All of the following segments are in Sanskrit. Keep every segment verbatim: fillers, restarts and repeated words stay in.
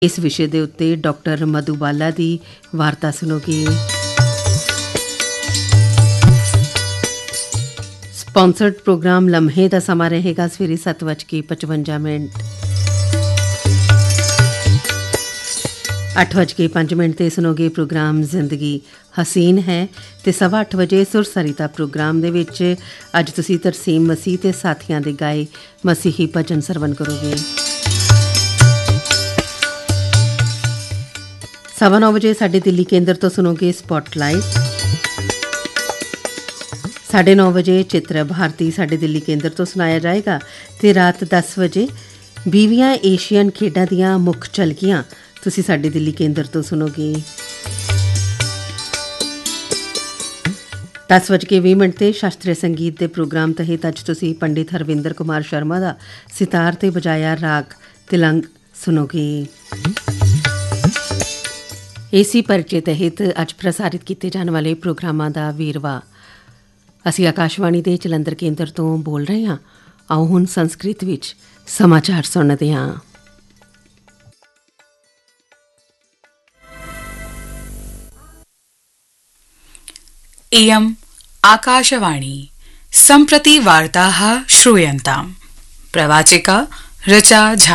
इस विषय के उत्ते डॉक्टर मधुबाला की वार्ता सुनोगे। स्पॉन्सर्ड प्रोग्राम लम्हे का समा रहेगा सवेरे सत्त बज के पचवंजा मिनट अठ बज के पांच मिनट ते सुनोगे प्रोग्राम जिंदगी हसीन है ते सवा अठ बजे सुर सरिता प्रोग्राम दे विच अज तुसी तरसीम मसीह ते साथियां दे गाए मसीही भजन सरवण करोगे। सवा नौ बजे साढ़े दिल्ली केंद्र तो सुनोगे स्पॉटलाइट। साढ़े नौ बजे चित्र भारती साढ़े दिल्ली केंद्र तो सुनाया जाएगा ते रात दस बजे बीवियां एशियन खेडां दियां मुख झलकियां तुसी साढ़े दिल्ली केंद्र तो सुनोगे। दस बज के भी मिनट ते शास्त्रीय संगीत के प्रोग्राम तहत अज तुसी पंडित हरविंदर कुमार शर्मा का सितार ते बजाया राग तिलंग सुनोगे। इसी परिचय तहत अज प्रसारित किए जाने वाले प्रोग्रामां दा वीरवा असी आकाशवाणी के जलंधर केंद्र तो बोल रहे हैं। आओ हुण संस्कृत विच समाचार सुनते हैं। इयम् आकाशवाणी सम्प्रति वार्ताः श्रूयन्ताम्। प्रवाचिका ऋचा झा।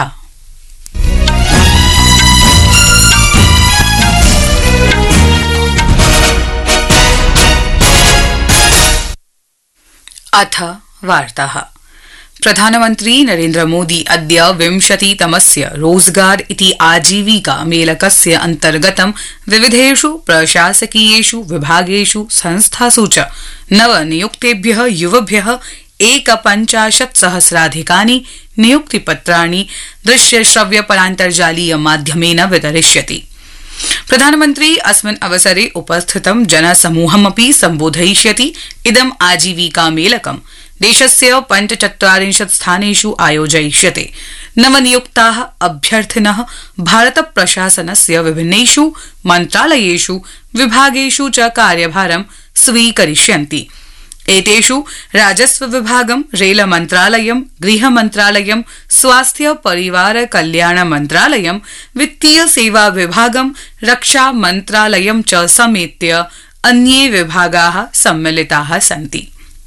अथ वार्ताः। प्रधानमन्त्री नरेन्द्र मोदी अद्य विंशतितमस्य रोजगार इति आजीविका मेलकस्य अन्तर्गतं विविधेषु प्रशासकीयेषु विभागेषु संस्थासु च नवनियुक्तेभ्यः युवभ्यः एकपञ्चाशत् सहस्राधिकानि नियुक्तिपत्राणि दृश्यश्रव्यपरान्तर्जालीय माध्यमेन वितरिष्यति। प्रधानमन्त्री अस्मिन् अवसरे उपस्थितं जनसमूहमपि सम्बोधयिष्यति। इदम् आजीविका मेलकं देशस्य पञ्चचत्वारिंशत् स्थानेषु आयोजयिष्यते। नवनियुक्ताः अभ्यर्थिनः भारत प्रशासनस्य विभिन्नेषु मन्त्रालयेषु विभागेषु च कार्यभारं स्वीकरिष्यन्ति। एतेषु राजस्व विभागं, रेल मन्त्रालयं, गृह मन्त्रालयं, स्वास्थ्य परिवार कल्याण मन्त्रालयं, वित्तीय सेवा विभागं, रक्षा मन्त्रालयं च समेत्य अन्ये विभागाः सम्मिलिताः सन्ति।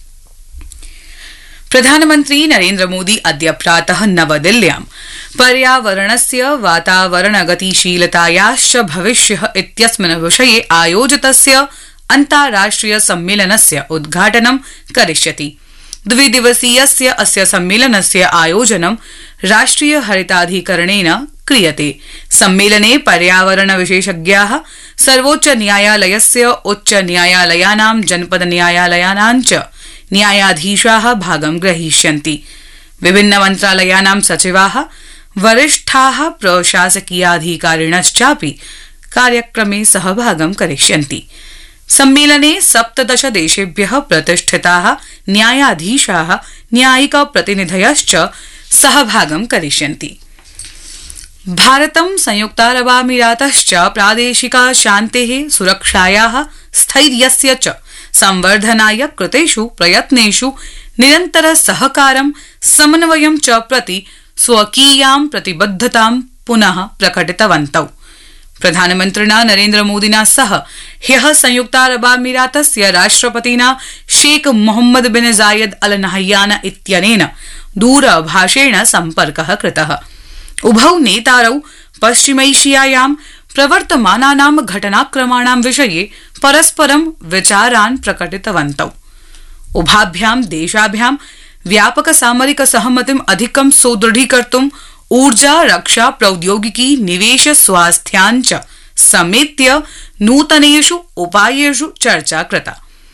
प्रधानमन्त्री नरेन्द्र मोदी अद्य प्रातः नवदिल्ल्यां पर्यावरणस्य वातावरणगतिशीलतायाश्च भविष्यः इत्यस्मिन् विषये आयोजितस्य अन्ताराष्ट्रिय सम्मेलनस्य उद्घाटनं करिष्यति। द्विदिवसीयस्य अस्य सम्मेलनस्य आयोजनं राष्ट्रिय हरिताधिकरणेन क्रियते। सम्मेलने पर्यावरण विशेषज्ञाः सर्वोच्च न्यायालयस्य उच्च न्यायालयानां जनपद न्यायालयानां च न्यायाधीशाः भागं ग्रहीष्यन्ति। विभिन्न मन्त्रालयानां सचिवाः, वरिष्ठाः प्रशासकीयाधिकारिणश्चापि कार्यक्रमे सहभागं करिष्यन्ति। सम्मेलने सप्तदश देशेभ्यः प्रतिष्ठिताः न्यायाधीशाः, न्यायिक प्रतिनिधयश्च सहभागं करिष्यन्ति। भारतं संयुक्तारबामीरातश्च प्रादेशिका शान्तेः, सुरक्षायाः, स्थैर्यस्य च संवर्धनाय कृतेषु प्रयत्नेषु निरन्तर सहकारं, समन्वयं च प्रति स्वकीयां प्रतिबद्धतां पुनः प्रकटितवन्तौ। प्रधानमन्त्रिणा नरेन्द्र मोदिना सह ह्यः संयुक्तारबामीरातस्य राष्ट्रपतिना शेख मोहम्मद बिन जायद अल नहयान इत्यनेन दूरभाषेण सम्पर्कः कृतः। उभौ नेतारौ पश्चिमैशियायां प्रवर्तमानानां घटनाक्रमाणां विषये परस्परं विचारान् प्रकटितवन्तौ। उभाभ्यां देशाभ्यां व्यापक सामरिक सहमतिम् अधिकं सुदृढीकर्तुं ऊर्जा, रक्षा, प्रौद्योगिकी, निवेश, स्वास्थ्याञ्च समेत्य नूतनेषु उपायेषु चर्चा कृता।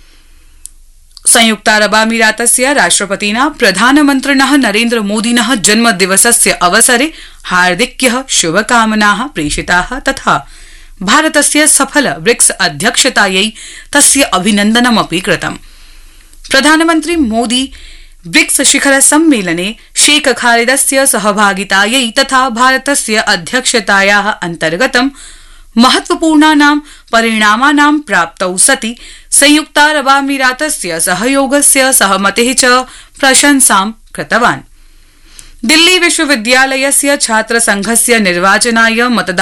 संयुक्तारबामीरातस्य राष्ट्रपतिना प्रधानमन्त्रिणः नरेन्द्र मोदिनः जन्मदिवसस्य अवसरे हार्दिक्यः शुभकामनाः प्रेषिताः तथा भारतस्य सफल ब्रिक्स अध्यक्षतायै तस्य अभिनन्दनमपि कृतम्। प्रधानमन्त्री मोदी ब्रिक्स शिखर सम्मेलने शेख खालिदस्य सहभागितायै तथा भारतस्य अध्यक्षतायाः अन्तर्गतं महत्वपूर्णानां परिणामानां प्राप्तौ सति संयुक्तारबामीरातस्य सहयोगस्य सहमतेः च प्रशंसां कृतवान्। दिल्ली विश्वविद्यालयस्य छात्र संघस्य निर्वाचनाय मतदान